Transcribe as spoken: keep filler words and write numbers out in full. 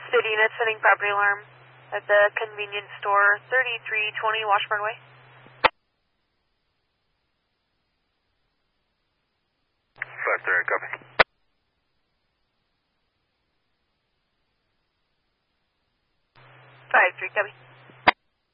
City unit sending property alarm at the convenience store, thirty-three twenty Washburn Way. five three, copy. five three, copy.